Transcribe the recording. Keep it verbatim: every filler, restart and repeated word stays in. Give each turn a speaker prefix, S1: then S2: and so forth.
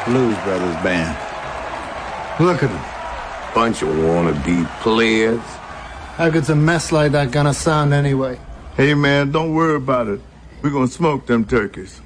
S1: Blues Brothers band.
S2: Look at them.
S3: Bunch of wannabe players.
S2: How good's a mess like that gonna sound anyway?
S4: Hey, man, don't worry about it. We're gonna smoke them turkeys.